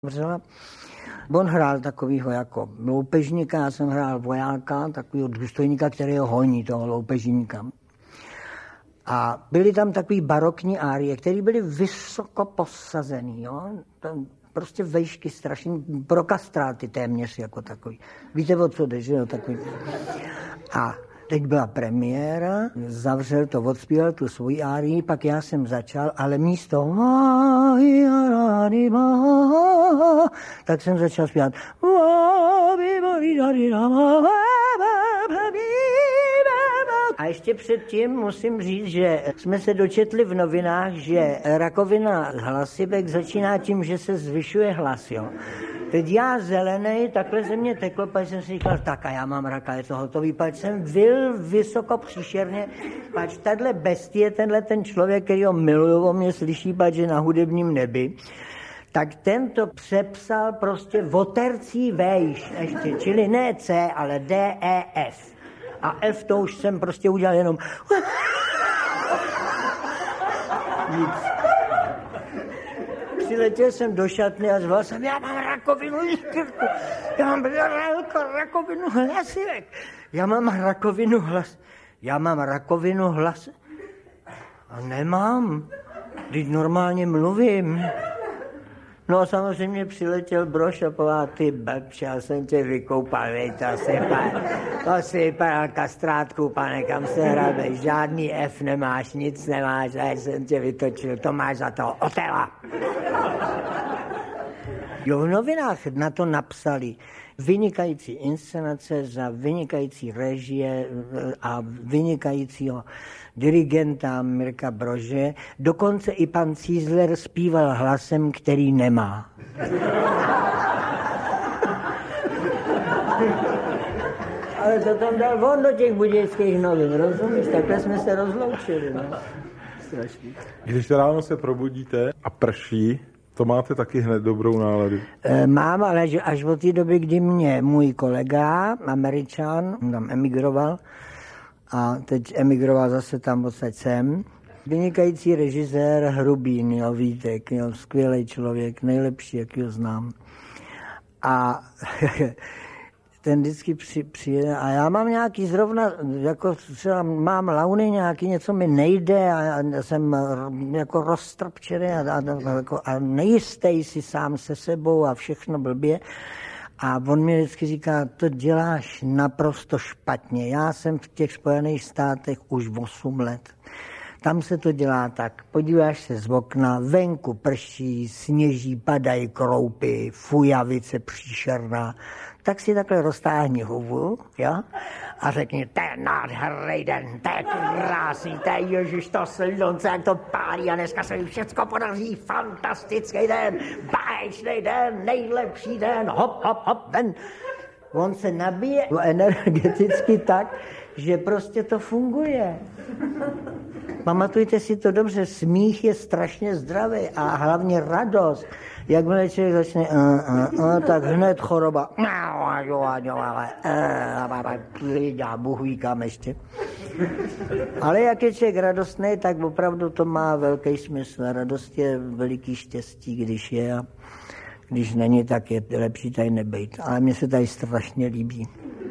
On hrál takovýho jako loupežníka, já jsem hrál vojáka, takovýho důstojníka, který ho honí, toho loupežníka. A byly tam takový barokní árie, které byly vysoko posazený, jo? Prostě vejšky strašný, pro kastráty téměř jako takový. Víte, o co jde, že jo? Takový. A teď byla premiéra, zavřel to, odspíval tu svoji árii, pak já jsem začal, ale místo tak jsem začal zpívat. A ještě předtím musím říct, že jsme se dočetli v novinách, že rakovina hlasivek začíná tím, že se zvyšuje hlas, jo. Teď já zelenej, takhle ze mě teklo, pak jsem si říkal, tak a já mám raka, je to hotový, pak jsem vyl vysoko příšerně, pač tahle bestie, ten člověk, který ho miluju, o mě slyší, pač je na hudebním nebi, tak tento přepsal prostě votercí vejš ještě, čili ne C, ale D, E, F. A F to už jsem prostě udělal jenom nic. Přiletěl jsem do šatny a zval jsem, já mám rakovinu líkrku, já mám rakovinu hlasivek, já mám rakovinu hlas. A nemám, když normálně mluvím. No a samozřejmě přiletěl Brož a povedal, ty blbče, já jsem tě vykoupal, vej, to si vypadal kastrátku, pane, kam se hrabeš, žádný F nemáš, nic nemáš, a jsem tě vytočil, to máš za toho Otela. Jo, v novinách na to napsali vynikající inscenace za vynikající režie a vynikajícího dirigenta Mirka Brože. Dokonce i pan Cízler zpíval hlasem, který nemá. Ale to tam dal on do těch budějských novin, rozumíš? Takhle jsme se rozloučili, no. Strašný. Když ráno se probudíte a prší, to máte taky hned dobrou náladu? Mám, ale až od té doby, kdy mě můj kolega, Američan, tam emigroval, a teď emigroval zase tam odsaď sem. Vynikající režisér Hrubín, jo, Vítek, jo, skvělý člověk, nejlepší, jak ho znám. A ten vždycky přijede a já mám nějaký zrovna, jako třeba mám launy nějaký, něco mi nejde a jsem jako roztrpčený a nejistý si sám se sebou a všechno blbě. A on mi vždycky říká, to děláš naprosto špatně. Já jsem v těch Spojených státech už 8 let. Tam se to dělá tak, podíváš se z okna, venku prší, sněží, padají kroupy, fujavice příšerná, tak si takhle roztáhni hubu, jo? A řekni, to je nádherný den, to je krásný, to je ježiš, to slunce, jak to pálí a dneska se mi všecko podaří, fantastický den, báječný den, nejlepší den, hop, hop, hop, ven. On se nabije energeticky tak, že prostě to funguje. Pamatujte si to dobře, smích je strašně zdravý a hlavně radost. Jakmile člověk začne, tak hned choroba. Bůh ví kam ještě. Ale jak je člověk radostný, tak opravdu to má velký smysl. Radost je veliký štěstí, když je a když není, tak je lepší tady nebejt. Ale mně se tady strašně líbí.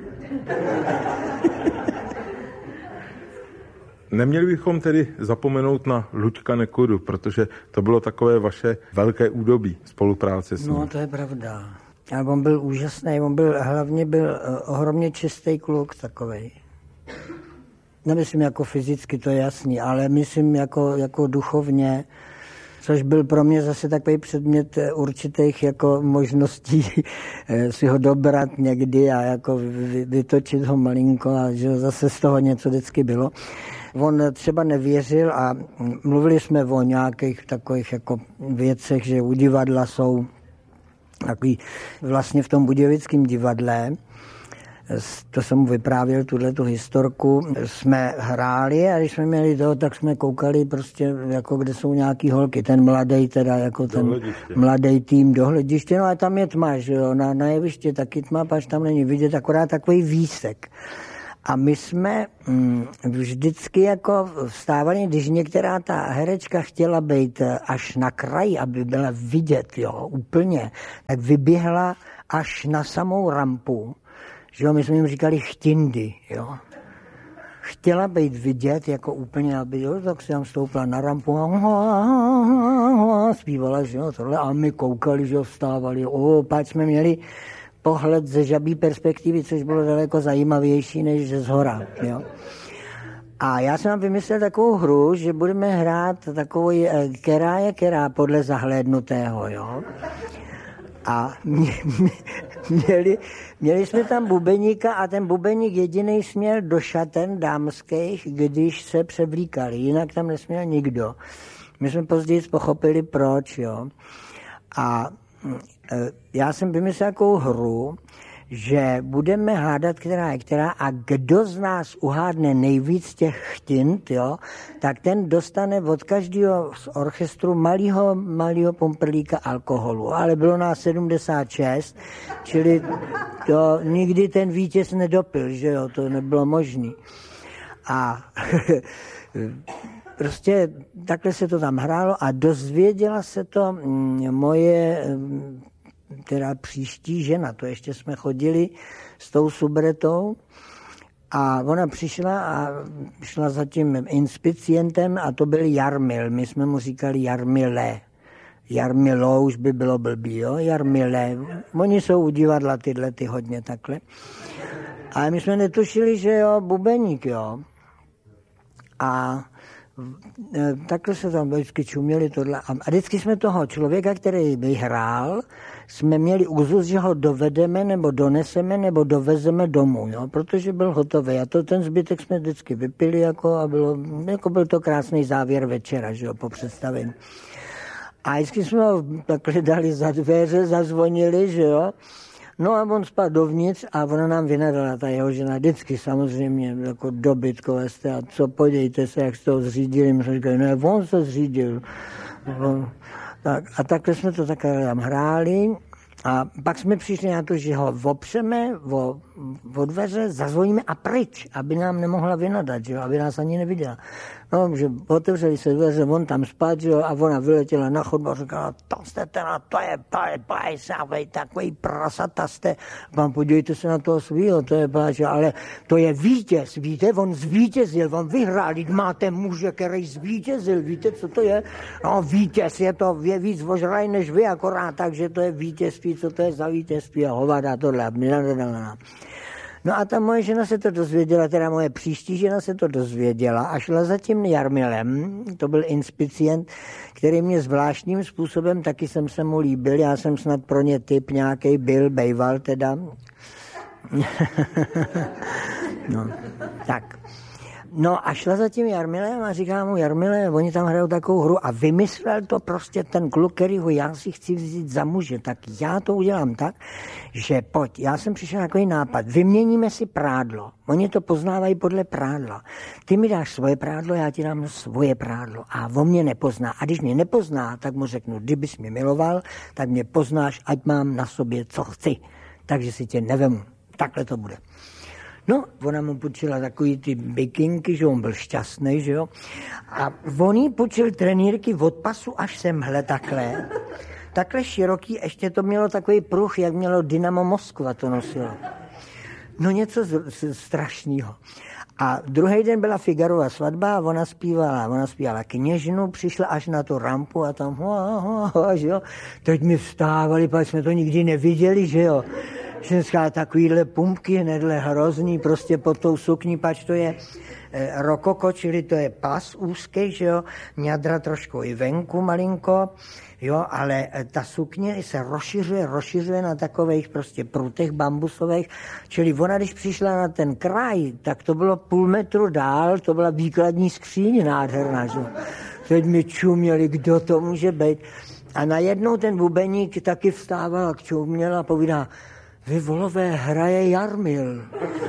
Neměli bychom tedy zapomenout na Luďka Nekudu, protože to bylo takové vaše velké údobí spolupráce s ním. No, to je pravda. Ale on byl úžasný, hlavně byl ohromně čistý kluk takovej. Nemyslím jako fyzicky, to je jasný, ale myslím jako duchovně, což byl pro mě zase takový předmět určitých jako možností si ho dobrat někdy a jako vytočit ho malinko a že zase z toho něco vždycky bylo. On třeba nevěřil a mluvili jsme o nějakých takových jako věcech, že u divadla jsou takový, vlastně v tom budějovickém divadle, to jsem mu vyprávěl, tuhletu historku, jsme hráli a když jsme měli to, tak jsme koukali prostě, jako kde jsou nějaký holky, ten mladý teda, jako ten mladý tým do hlediště, no a tam je tma, že jo, na jeviště taky tma, pač tam není vidět, akorát takový výsek. A my jsme vždycky jako vstávali, když některá ta herečka chtěla být až na kraji, aby byla vidět, jo, úplně, tak vyběhla až na samou rampu, že jo, my jsme jim říkali chtindy, jo. Chtěla být vidět, jako úplně, aby, jo, tak se tam stoupla na rampu a zpívala, že jo, tohle, a my koukali, že jo, vstávali, pak jsme měli pohled ze žabí perspektivy, což bylo daleko zajímavější, než ze zhora, jo. A já jsem vám vymyslel takovou hru, že budeme hrát takovou která je která podle zahlédnutého, jo. A měli jsme tam bubeníka a ten bubeník jedinej směl do šaten dámských, když se převlíkali, jinak tam nesměl nikdo. My jsme později pochopili proč, jo. A já jsem vymyslel takovou hru, že budeme hádat, která je která, a kdo z nás uhádne nejvíc těch chtint, jo, tak ten dostane od každého z orchestru malýho pumperlíka alkoholu. Ale bylo nás 76, čili to nikdy ten vítěz nedopil, že jo, to nebylo možné. A prostě takhle se to tam hrálo a dozvěděla se to moje teda příští žena, to ještě jsme chodili s tou subretou a ona přišla a šla za tím inspicientem a to byl Jarmil, my jsme mu říkali Jarmile. Jarmilo už by bylo blbý, jo, Jarmile. Oni jsou u divadla tyhle ty hodně takhle. Ale my jsme netušili, že jo, bubeník, jo. A takhle se tam vždycky čuměli tohle. A vždycky jsme toho člověka, který vyhrál, jsme měli úzus, že ho dovedeme, nebo doneseme, nebo dovezeme domů, jo, protože byl hotový. A ten zbytek jsme vždycky vypili, a byl to krásný závěr večera, že jo, po představení. A vždycky jsme ho takhle dali za dveře, zazvonili, že jo. No a on spal dovnitř a ona nám vynadala, ta jeho žena, vždycky samozřejmě, jako dobytkové jste, a co, podívejte se, jak jste ho zřídili. My jsme říkali, ne, on se zřídil. Tak, a takhle jsme to takhle tam hráli a pak jsme přišli na to, že ho opřeme o dveře, zazvoníme a pryč, aby nám nemohla vynadat, že jo, aby nás ani neviděla. No, že otevřeli se dveře, on tam spát, že jo, a ona vyletěla na chodbu a říkala, to jste teda, to je pajsavej, takový prasata jste. Vám podívejte se na toho svýho, to je páč, ale to je vítěz, víte, on zvítězil, on vyhrál, máte muže, který zvítězil, víte, co to je? No, vítěz, je víc ožraj než vy, akorát, takže to je vítězství, co to je za vítězství a hovada tohle. No a ta moje žena se to dozvěděla, teda moje příští žena se to dozvěděla a šla za tím Jarmilem, to byl inspicient, který mě zvláštním způsobem, taky jsem se mu líbil, já jsem snad pro ně typ nějaký byl, bejval teda. No, tak. No a šla za tím Jarmilem a říká mu, Jarmile, oni tam hrajou takovou hru a vymyslel to prostě ten kluk, kterýho já si chci vzít za muže, tak já to udělám tak, že pojď, já jsem přišel na takový nápad, vyměníme si prádlo, oni to poznávají podle prádla, ty mi dáš svoje prádlo, já ti dám svoje prádlo a on mě nepozná a když mě nepozná, tak mu řeknu, kdybys mě miloval, tak mě poznáš, ať mám na sobě, co chci, takže si tě nevemu, takhle to bude. No, ona mu půjčila takový ty bikinky, že on byl šťastný, že jo. A on jí půjčil trenýrky od pasu až semhle takhle. Takhle široký, ještě to mělo takový pruh, jak mělo Dynamo Moskva to nosilo. No něco strašného. A druhý den byla Figarova svatba a ona zpívala Kněžnu, přišla až na tu rampu a tam že jo. Teď mi vstávali, pak jsme to nikdy neviděli, že jo. Ženská takovýhle pumpky, hnedle hrozný, prostě pod tou sukní, pač to je rokoko, čili to je pas úzký, že jo, ňadra trošku i venku malinko, jo, ale ta sukně se rozšiřuje na takových prostě prutech bambusových, čili ona, když přišla na ten kraj, tak to bylo půl metru dál, to byla výkladní skříň nádherná, že jo. Teď mi čuměli, kdo to může být. A najednou ten bubeník taky vstával a čuměl a povídá, vy volové, hraje Jarmil.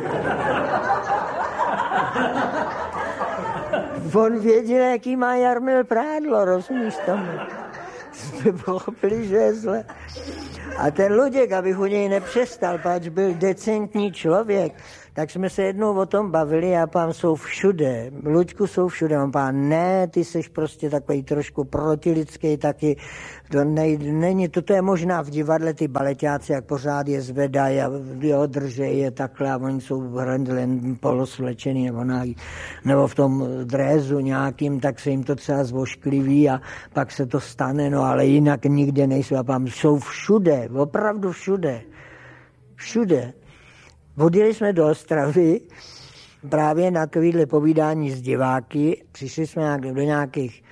On věděl, jaký má Jarmil prádlo, rozumíš tomu? Jsme pochopili, že je zle. A ten Luděk, abych u něj nepřestal, pač byl decentní člověk, Tak jsme se jednou o tom bavili a pán jsou všude. Luďku jsou všude. On pán, ne, ty seš prostě takový trošku protilidský taky. To není, toto je možná v divadle ty baletáci, jak pořád je zvedají a držej je takhle a oni jsou jen polosvlečený nebo v tom drézu nějakým, tak se jim to třeba zvoškliví a pak se to stane, no ale jinak nikde nejsou. A pán jsou všude, opravdu všude. Všude. Odjeli jsme do Ostravy právě na takovýhle povídání s diváky. Přišli jsme do nějakých,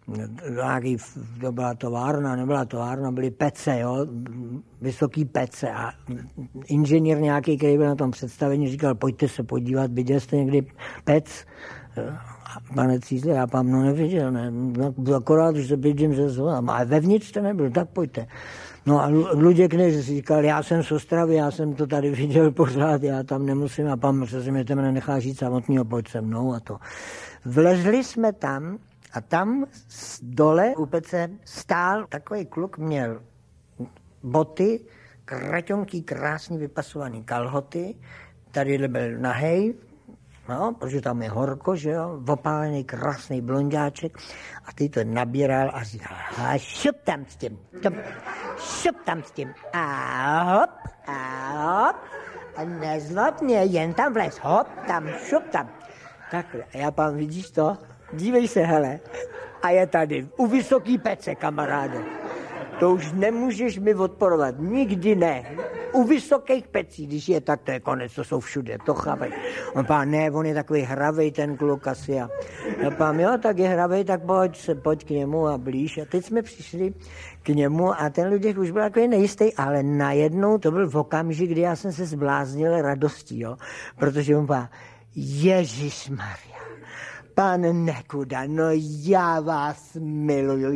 to byla továrna, byly pece, jo, vysoký pece a inženýr nějaký, který byl na tom představení, říkal, pojďte se podívat, viděl jste někdy pec? Pane Cízle, já pán neviděl, ne, akorát, že se bydím ze zvolám, ale vevnitř jste nebyl, tak pojďte. No a Luděk než říkal, já jsem z Ostravy, já jsem to tady viděl pořád, já tam nemusím a pan se mě tam nenechá žít samotného, pojď se mnou a to. Vlezli jsme tam a tam dole u pece stál takový kluk, měl boty, kraťonký, krásný vypasovaný kalhoty, tady byl nahej, no, protože tam je horko, že jo, opálený, krásný blondáček a ty to nabíral a říkal, šup tam s tím a hop a nezlob mě, jen tam vlez, hop tam, šup tam. Takhle, a já pán, vidíš to? Dívej se, hele, a je tady, u vysoký pece, kamaráde. To už nemůžeš mi odporovat, nikdy ne. U vysokých pecí, když je tak, to je konec, to jsou všude, to chápej. On pán, ne, on je takový hravej ten kluk asi. A já pán, jo, tak je hravej, tak pojď k němu a blíž. A teď jsme přišli k němu a ten Luděk už byl takový nejistý, ale najednou to byl v okamžik, kdy já jsem se zbláznil radostí, jo. Protože on pán, Ježišmarja. Pan Nekuda, no já vás miluju,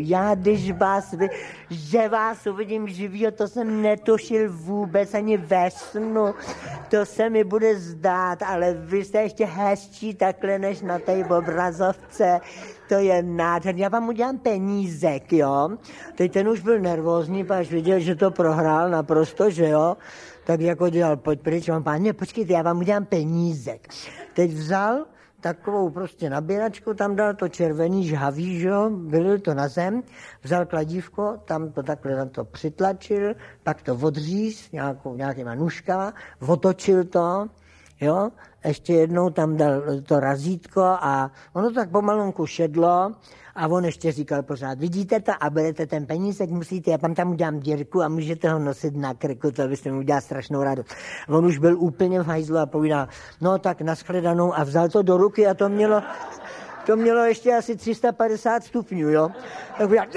že vás uvidím živýho, to jsem netušil vůbec ani ve snu, to se mi bude zdát, ale vy jste ještě hezčí takhle než na té obrazovce, to je nádherný, já vám udělám penízek, jo, teď ten už byl nervózní, až viděl, že to prohrál naprosto, že jo, tak jako dělal, pojď pryč, on pán, ne, počkejte, já vám udělám penízek, teď vzal takovou prostě nabíračku, tam dal to červený žhavý, že jo, vylil to na zem, vzal kladívko, tam to takhle na to přitlačil, pak to odříz nějakýma nůžkama, otočil to, jo, ještě jednou tam dal to razítko a ono tak pomalonku šedlo a on ještě říkal pořád, vidíte to a berete ten penízek, musíte, já tam udělám dírku a můžete ho nosit na krku, to byste mi udělal strašnou radost. On už byl úplně v hajzlu a povídal, no tak nashledanou a vzal to do ruky a to mělo ještě asi 350 stupňů, jo. Tak povídal,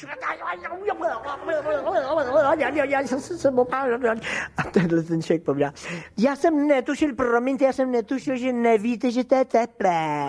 a tenhle ten člověk povídal, já jsem netušil, že nevíte, že to je teplé.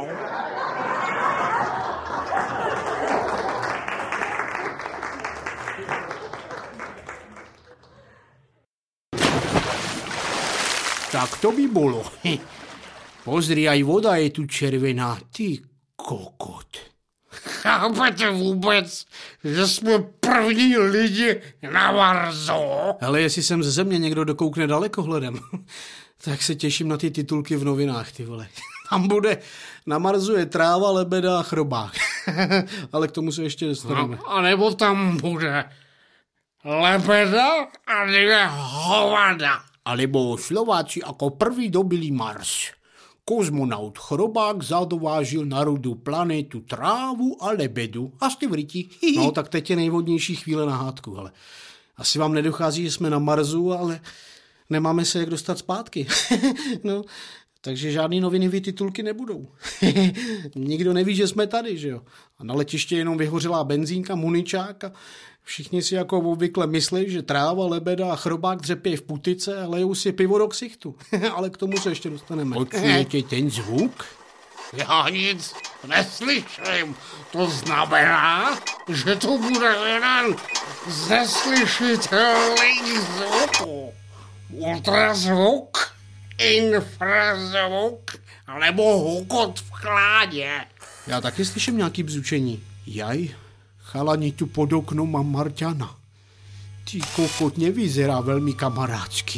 Tak to by bolo. Pozri, aj voda je tu červená. Ty kokot. Chápete vůbec, že jsme první lidi na Marsu? Hele, jestli sem ze země někdo dokoukne dalekohledem, tak se těším na ty titulky v novinách, ty vole. Tam bude, na Marsu je tráva, lebeda a chrobák. Ale k tomu se ještě dostaneme. No, a nebo tam bude lebeda a 2 hovada. Alebo Slováci ako prvý dobili Mars. Kozmonaut Chrobák zadovážil na rudu planetu trávu a lebedu. A jste v ryti. No, tak teď je nejvhodnější chvíle na hádku, ale asi vám nedochází, že jsme na Marsu, ale nemáme se jak dostat zpátky. No, takže žádný novinový titulky nebudou. Nikdo neví, že jsme tady, že jo. A na letiště jenom vyhořelá benzínka, muničák a všichni si jako obvykle myslí, že tráva, lebeda a chrobák dřepějí v putice a lejou si pivo do ksichtu. Ale k tomu se ještě dostaneme. Počujete ten zvuk? Já nic neslyším. To znamená, že to bude jeden z neslyšitelných zvuků. Ultrazvuk, infrazvuk, nebo hukot v kládě. Já taky slyším nějaký bzučení. Jaj, chalani tu pod oknom mám Marťana. Ty kokot nevyzerá velmi kamarádsky.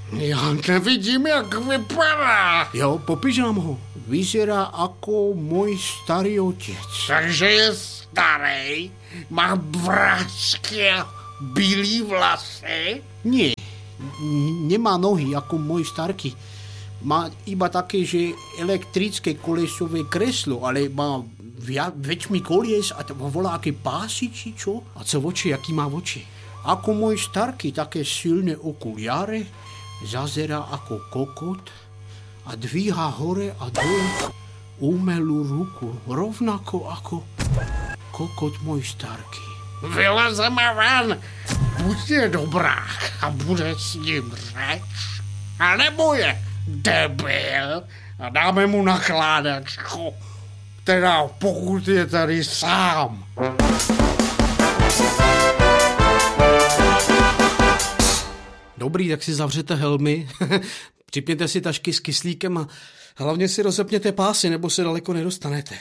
Já nevidím, jak vypadá. Jo, popiš nám ho. Vyzerá jako můj starý otec. Takže je starý, má vrásky a bílý vlasy. Nie, nemá nohy jako můj starky. Má iba také, že elektrické kolesové kreslo, ale má väčšmi kolies a to volá aké pásy, či čo? A co oči, jaký má oči? Ako môj starky, také silné okuliare, zazerá ako kokot a dvíha hore a dole umelú ruku, rovnako ako kokot môj starky. Vylezeme ven, buď je dobrák a bude s ním řeč, anebo je debil a dáme mu nakládačku. Teda pokud je tady sám. Dobrý, tak si zavřete helmy, připněte si tašky s kyslíkem a hlavně si rozepněte pásy, nebo se daleko nedostanete.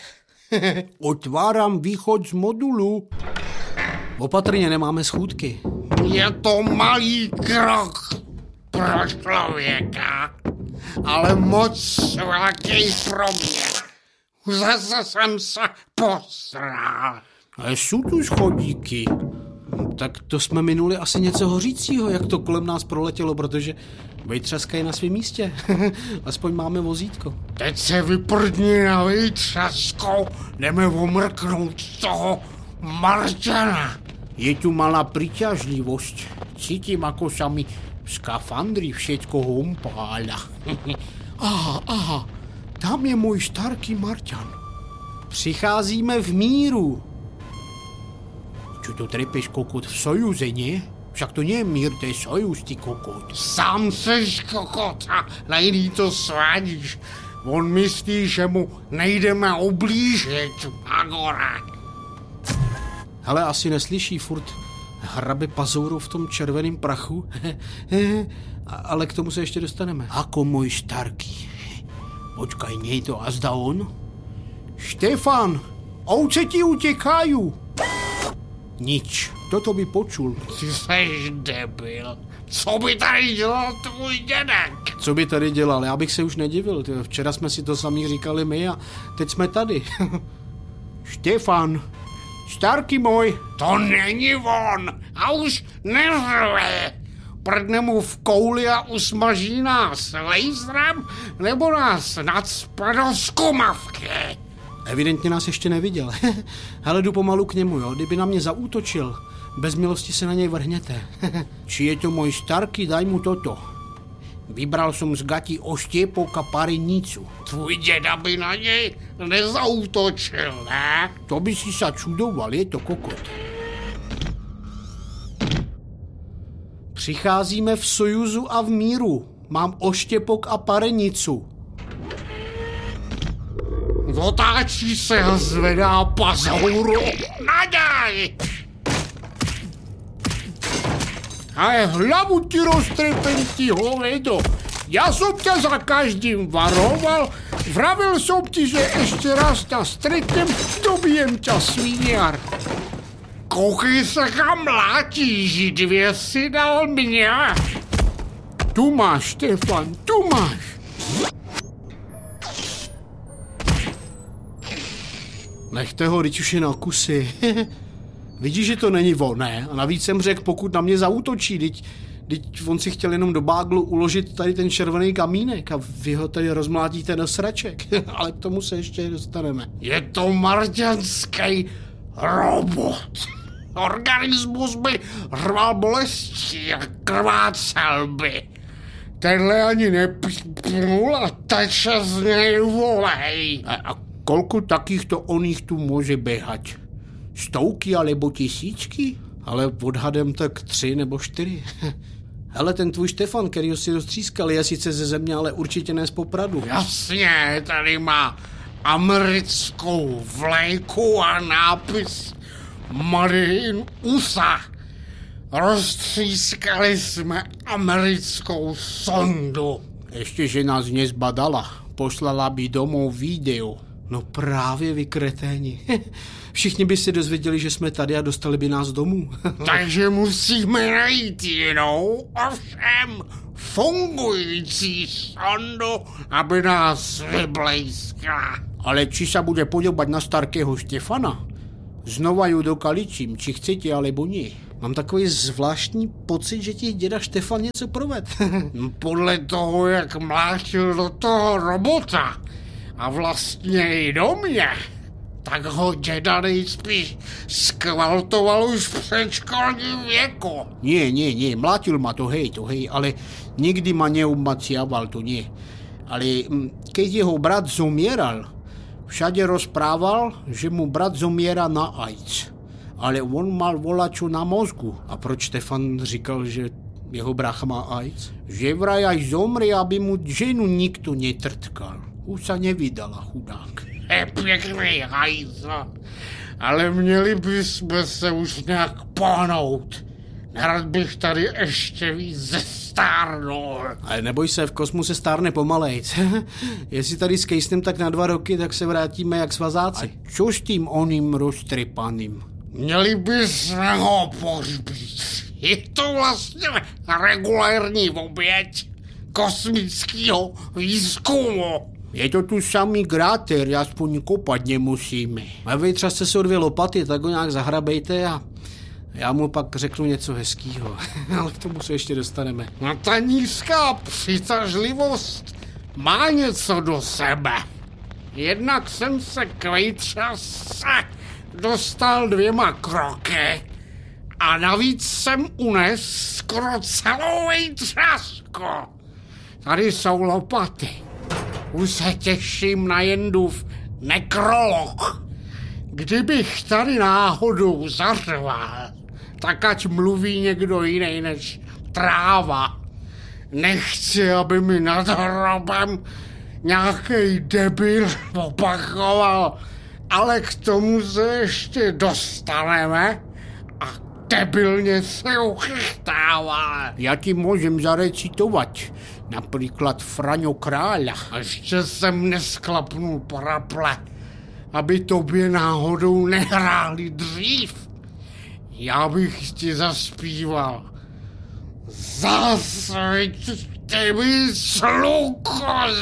Otvárám východ z modulu. Opatrně, nemáme schůdky. Je to malý krok pro člověka, ale moc velký pro mě. Zase jsem se posral. Ale jsou tu schodíky. Tak to jsme minuli asi něco hořícího, jak to kolem nás proletělo, protože vejtřaska je na svém místě. Aspoň máme vozítko. Teď se vyprdni na vejtřaskou, jdeme omrknout toho Marťana. Je tu malá přiťažlivost. Cítím, ako sa mi v skafandri všetko humpáľa. Aha, tam je můj starký Marťan. Přicházíme v míru. Čo to trepeš, kokot, v sojuze, nie? Však to nie je mír, to je sojuz, ty kokot. Sám seš kokot a na jiný to svádíš. On myslí, že mu nejdeme oblížit, Agora. Hele, asi neslyší, furt hrabe pazourou v tom červeném prachu. Ale k tomu se ještě dostaneme. Ako můj starký. Počkaj, nie to azda on? Štefan, ovce ti utěkají. Nič, toto by počul. Ty seš debil. Co by tady dělal tvůj dědek? Co by tady dělal? Já bych se už nedivil. Včera jsme si to sami říkali my a teď jsme tady. Štefan, starký můj. To není on. A už neřve. Prdne mu v kouli a usmaží nás laserem, nebo nás nacpe do zkumavky. Evidentně nás ještě neviděl. Hele, jdu pomalu k němu, jo. Kdyby na mě zaútočil, bez milosti se na něj vrhněte. Či je to můj starký, daj mu toto. Vybral jsem z gatí oštěpok a parenicu. Tvůj děda by na něj nezaútočil, ne? To by si sa čudoval, je to kokot. Přicházíme v sojuzu a v míru. Mám oštěpok a parenicu. Otáčí se a zvedá pazouru. Nadaj! Ale hlavu ti roztrepem, ty hovedo. Já jsem tě za každým varoval. Vravil jsem ti, že ještě raz na stretnem dobijem tě, svíňar. Koukej se, kam mlátíš, 2 si dal mě. Tu máš, Štefan, tu máš. Nechte ho, teď už je na kusy. Vidíš, že to není on, ne? A navíc jsem řekl, pokud na mě zaútočí, teď on si chtěl jenom do báglu uložit tady ten červený kamínek a vy ho tady rozmlátíte do sraček. Ale k tomu se ještě dostaneme. Je to marťanský robot. Organismus by rval bolestí a krvácel by. Tenhle ani nepípnul a teče z něj volej. A kolko takýchto oných tu může běhat? 100 alebo 1000? Ale odhadem tak 3 nebo 4. Hele, ten tvůj Štefan, kterýho si roztřískal, je sice ze země, ale určitě ne z Popradu. Jasně, tady má americkou vlajku a nápis Made in USA. Roztřískali jsme americkou sondu. Ještě, že nás nezbadala. Poslala by domů video. No právě, vy kreténi. Všichni by si dozvěděli, že jsme tady a dostali by nás domů. Takže musíme najít jinou, ovšem fungující sondu, aby nás vyblejskla. Ale či sa bude podobať na starkého Štefana? Znova ju dokaličím, či chcete, alebo nie. Mám takový zvláštní pocit, že ti děda Štefan něco proved. Podle toho, jak mlátil do toho robota a vlastně i do mě, tak ho děda nejspíš skvaltoval už v předškolním věku. Nie, mlátil ma to hej, ale nikdy ma neumaciaval, to nie. Ale keď jeho brat zomieral, všade rozprával, že mu brat zomiera na AIDS. Ale on mal volačo na mozgu. A proč Štefan říkal, že jeho brácha má AIDS? Že vraj až zomrie, aby mu ženu nikto netrtkal. Už sa nevydala, chudák. Je pěkný hajzl, ale měli bychom se už nějak pohnout. Nerad bych tady ještě víc zestárnul. Ale neboj se, v kosmu se stárne pomalejc. Jestli tady s Kejsnem tak na 2 roky, tak se vrátíme jak svazáci. A čo s tím oným roztrypaným? Měli bychom ho pohřbít. Je to vlastně regulární oběť kosmického výzkumu. Je to tu samý kráter, aspoň kopat nemusíme. A vy třeba jste se o 2 lopaty, tak ho nějak zahrabejte a já mu pak řeknu něco hezkýho. Ale k tomu se ještě dostaneme. No ta nízká přitažlivost má něco do sebe. Jednak jsem se k vejtřasce dostal 2 kroky a navíc jsem unes skoro celou vejtřasku. Tady jsou lopaty. Už se těším na Jendův nekrolog. Kdybych tady náhodou zařval, tak ať mluví někdo jiný než tráva. Nechci, aby mi nad hrobem nějaký debil opakoval, ale k tomu se ještě dostaneme a debilně se uchychtává. Já ti můžem zarecitovat. Například Fraňo Kráľa. A ještě jsem nesklapnul paraple, aby tobě náhodou nehráli dřív. Já bych ti zaspíval. Zasvíťte mi sluko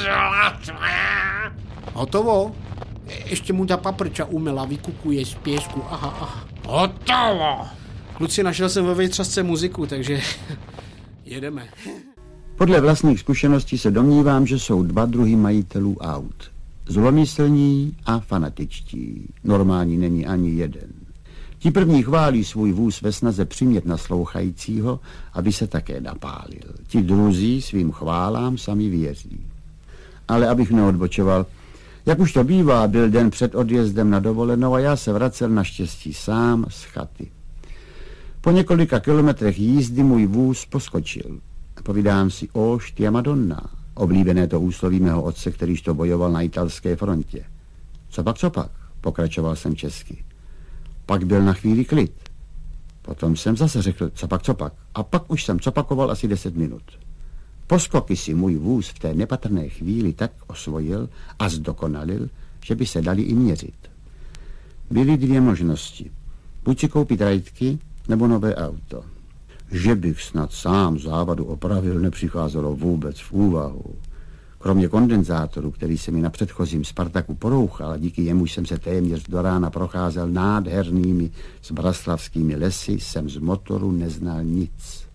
zlaté. Hotovo? Ještě mu ta paprča umela vykukuje z pěsku. Aha. Hotovo. Kluci, našel jsem ve vejtřasce muziku, takže jedeme. Podle vlastních zkušeností se domnívám, že jsou 2 druhy majitelů aut. Zlomyslní a fanatičtí. Normální není ani jeden. Ti první chválí svůj vůz ve snaze přimět naslouchajícího, aby se také napálil. Ti druzí svým chválám sami věří. Ale abych neodbočoval, jak už to bývá, byl den před odjezdem na dovolenou a já se vracel naštěstí sám z chaty. Po několika kilometrech jízdy můj vůz poskočil. Povídám si, oštia Madonna, oblíbené to úsloví mého otce, kterýž to bojoval na italské frontě. Co pak, pokračoval jsem česky. Pak byl na chvíli klid. Potom jsem zase řekl, co pak. A pak už jsem copakoval asi 10 minut. Poskoky si můj vůz v té nepatrné chvíli tak osvojil a zdokonalil, že by se dali i měřit. Byly 2 možnosti. Buď si koupit rajtky, nebo nové auto. Že bych snad sám závadu opravil, nepřicházelo vůbec v úvahu. Kromě kondenzátoru, který se mi na předchozím Spartaku porouchal a díky jemu jsem se téměř do rána procházel nádhernými zbraslavskými lesy, jsem z motoru neznal nic.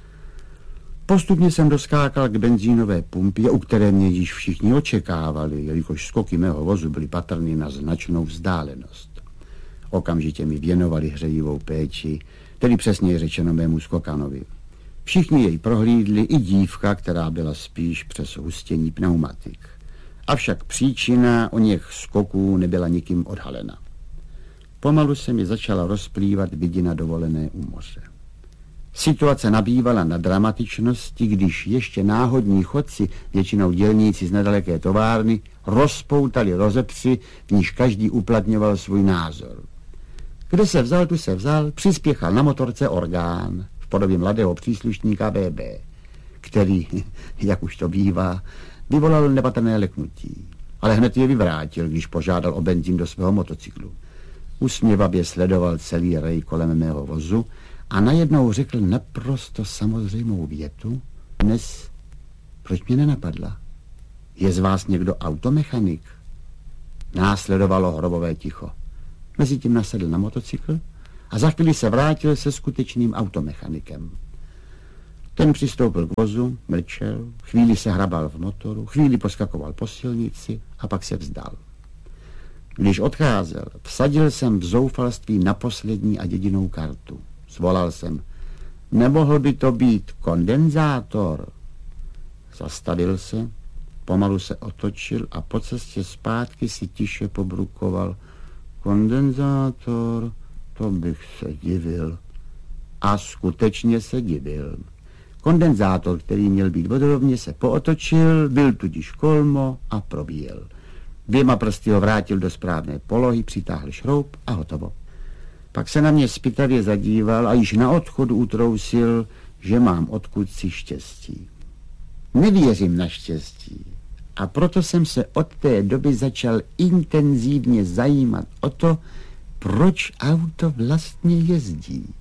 Postupně jsem doskákal k benzínové pumpě, u které mě již všichni očekávali, jelikož skoky mého vozu byly patrny na značnou vzdálenost. Okamžitě mi věnovali hřejivou péči, tedy přesněji řečeno mému skokanovi. Všichni jej prohlídli, i dívka, která byla spíš přes hustění pneumatik. Avšak příčina o něch skoků nebyla nikým odhalena. Pomalu se mi začala rozplývat vidina dovolené u moře. Situace nabývala na dramatičnosti, když ještě náhodní chodci, většinou dělníci z nedaleké továrny, rozpoutali rozepři, v níž každý uplatňoval svůj názor. Kde se vzal, tu se vzal, přispěchal na motorce orgán v podobě mladého příslušníka BB, který, jak už to bývá, vyvolal nepatrné leknutí. Ale hned je vyvrátil, když požádal o benzín do svého motocyklu. Usměvavě sledoval celý rej kolem mého vozu a najednou řekl naprosto samozřejmou větu, Dnes, proč mě nenapadla? Je z vás někdo automechanik? Následovalo hrobové ticho. Mezitím nasedl na motocykl a za chvíli se vrátil se skutečným automechanikem. Ten přistoupil k vozu, mlčel, chvíli se hrabal v motoru, chvíli poskakoval po silnici a pak se vzdal. Když odcházel, vsadil jsem v zoufalství na poslední a jedinou kartu. Zvolal jsem, nemohl by to být kondenzátor? Zastavil se, pomalu se otočil a po cestě zpátky si tiše pobrukoval. Kondenzátor, to bych se divil. A skutečně se divil. Kondenzátor, který měl být vodorovně, se pootočil, byl tudíž kolmo a probíjel. 2 prsty ho vrátil do správné polohy, přitáhl šroub a hotovo. Pak se na mě zpytavě zadíval a již na odchodu utrousil, že mám odkud si štěstí. Nevěřím na štěstí a proto jsem se od té doby začal intenzivně zajímat o to, proč auto vlastně jezdí.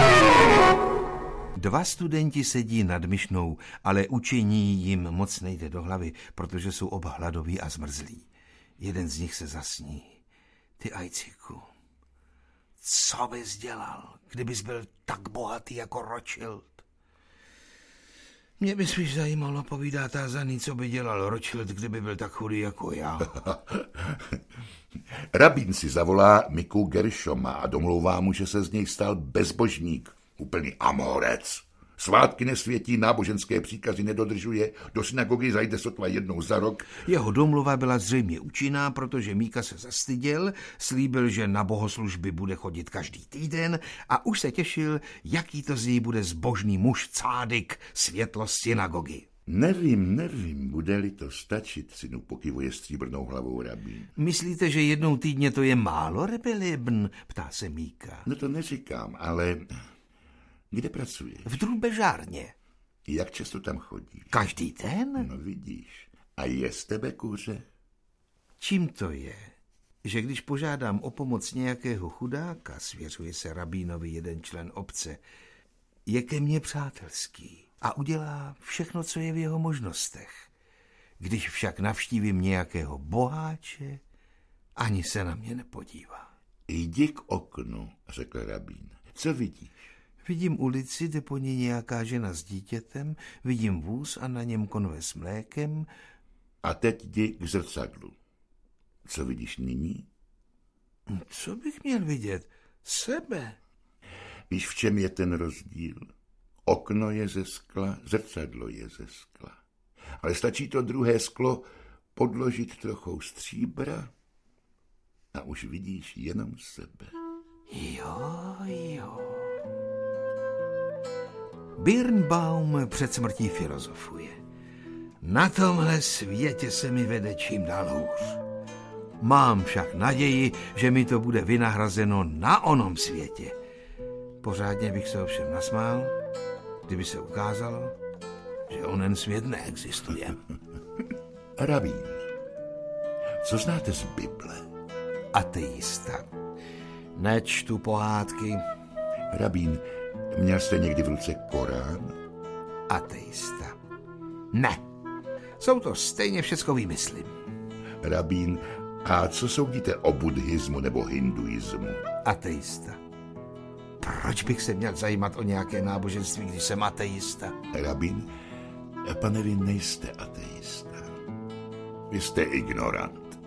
2 studenti sedí nad myšnou, ale učení jim moc nejde do hlavy, protože jsou oba hladoví a zmrzlí. Jeden z nich se zasní. Ty ajciku, co bys dělal, kdybys byl tak bohatý jako Rothschild? Mě by spíš zajímalo, povídá tázaný, co by dělal Rothschild, kdyby byl tak chudý jako já. Rabín si zavolá Miku Gershoma a domlouvá mu, že se z něj stal bezbožník. Úplný amorec. Svátky nesvětí, náboženské příkazy nedodržuje, do synagogy zajde sotva jednou za rok. Jeho domluva byla zřejmě účinná, protože Míka se zastyděl, slíbil, že na bohoslužby bude chodit každý týden a už se těšil, jaký to z něj bude zbožný muž cádik, světlost synagogy. Nevím, bude-li to stačit, synu, pokyvuje stříbrnou hlavou rabín. Myslíte, že jednou týdně to je málo, Rebelibn? Ptá se Míka. No to neříkám, ale kde pracuje? V drůbežárně. Jak často tam chodíš? Každý den? No vidíš. A je z tebe kuře? Čím to je, že když požádám o pomoc nějakého chudáka, svěřuje se rabínovi jeden člen obce, je ke mně přátelský a udělá všechno, co je v jeho možnostech. Když však navštívím nějakého boháče, ani se na mě nepodívá. Jdi k oknu, řekl rabín. Co vidíš? Vidím ulici, jde po ní nějaká žena s dítětem, vidím vůz a na něm konve s mlékem. A teď jdi k zrcadlu. Co vidíš nyní? Co bych měl vidět? Sebe. Víš, v čem je ten rozdíl? Okno je ze skla, zrcadlo je ze skla. Ale stačí to druhé sklo podložit trochou stříbra a už vidíš jenom sebe. Jo. Birnbaum před smrtí filozofuje. Na tomhle světě se mi vede čím dál hůř. Mám však naději, že mi to bude vynahrazeno na onom světě. Pořádně bych se ovšem nasmál, kdyby se ukázalo, že onen svět neexistuje. Rabín, co znáte z Bible? Ateista. Nečtu pohádky. Rabín, měl jste někdy v ruce Korán? Ateista. Ne. Jsou to stejně všecko výmysly. Rabín, a co soudíte o buddhismu nebo hinduismu? Ateista. Proč bych se měl zajímat o nějaké náboženství, když jsem ateista? Rabín, pane, vy nejste ateista. Vy jste ignorant.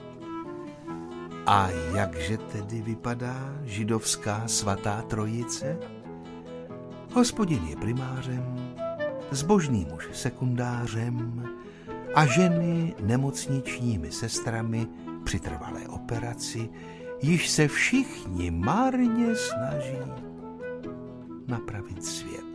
A jakže tedy vypadá židovská svatá trojice? Hospodin je primářem, zbožný muž sekundářem a ženy nemocničními sestrami při trvalé operaci, již se všichni marně snaží napravit svět.